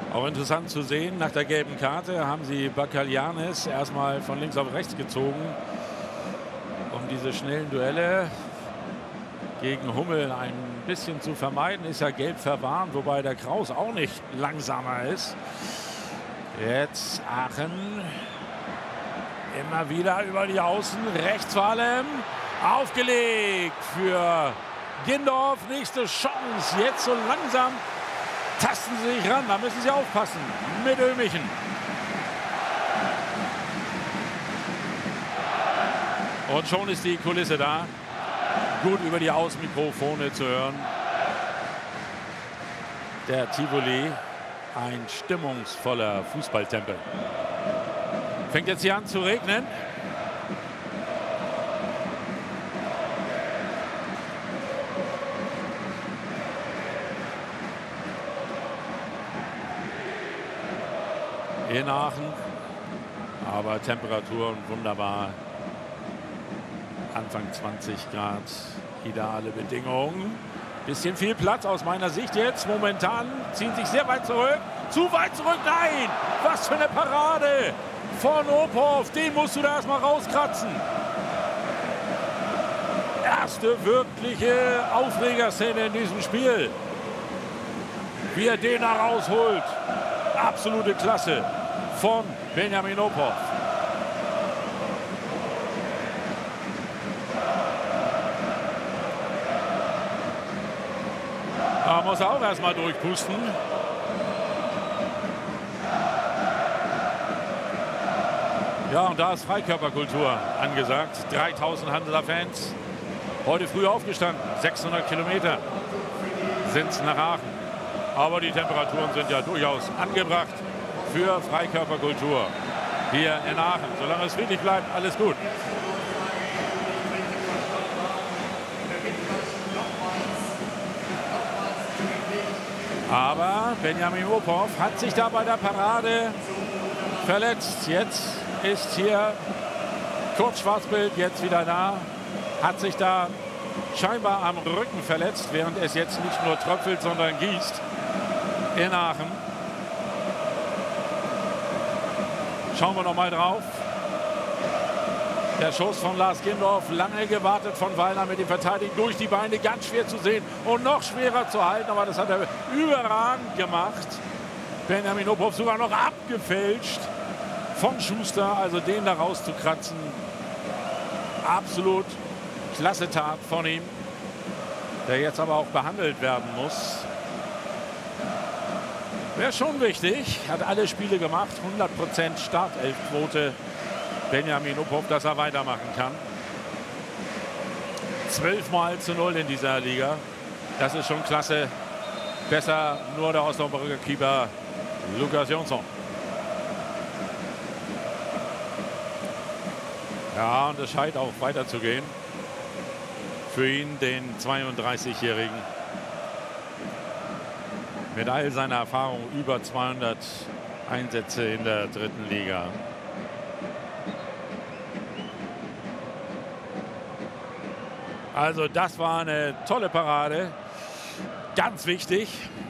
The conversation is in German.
Auch interessant zu sehen, nach der gelben Karte haben sie Bacalianes erstmal von links auf rechts gezogen, um diese schnellen Duelle gegen Hummel ein bisschen zu vermeiden. Ist ja gelb verwarnt, wobei der Kraus auch nicht langsamer ist. Jetzt Aachen. Immer wieder über die Außen, rechts vor allem. Aufgelegt für Gindorf. Nächste Chance. Jetzt so langsam tasten sie sich ran. Da müssen sie aufpassen mit Ömichen. Und schon ist die Kulisse da. Gut über die Außenmikrofone zu hören. Der Tivoli, ein stimmungsvoller Fußballtempel. Fängt jetzt hier an zu regnen. In Aachen. Aber Temperaturen wunderbar. Anfang 20 Grad. Ideale Bedingungen. Bisschen viel Platz aus meiner Sicht jetzt. Momentan ziehen sich sehr weit zurück. Zu weit zurück. Nein! Was für eine Parade von Ophoff. Den musst du da erstmal rauskratzen. Erste wirkliche Aufregerszene in diesem Spiel. Wie er den da rausholt. Absolute Klasse von Benjamin Ophoff. Da muss er auch erstmal durchpusten. Ja, und da ist Freikörperkultur angesagt. 3000 Hanseler Fans. Heute früh aufgestanden. 600 Kilometer sind es nach Aachen. Aber die Temperaturen sind ja durchaus angebracht für Freikörperkultur hier in Aachen. Solange es friedlich bleibt, alles gut. Aber Benjamin Ophoff hat sich da bei der Parade verletzt. Jetzt ist hier kurz Schwarzbild, jetzt wieder da. Hat sich da scheinbar am Rücken verletzt, während es jetzt nicht nur tröpfelt, sondern gießt in Aachen. Schauen wir noch mal drauf. Der Schuss von Lars Gindorf, lange gewartet von Wallner mit dem Verteidigen durch die Beine, ganz schwer zu sehen und noch schwerer zu halten, aber das hat er überragend gemacht. Benjamin Ophoff sogar noch abgefälscht von Schuster, also den da rauszukratzen. Absolut klasse Tat von ihm, der jetzt aber auch behandelt werden muss. Wäre schon wichtig, hat alle Spiele gemacht, 100% Startelfquote. Benjamin Ophoff, dass er weitermachen kann. 12-0 in dieser Liga. Das ist schon klasse. Besser nur der Osnabrücker Keeper Lukas Jonsson. Ja, und es scheint auch weiterzugehen. Für ihn, den 32-Jährigen. Mit all seiner Erfahrung, über 200 Einsätze in der dritten Liga. Also das war eine tolle Parade. Ganz wichtig.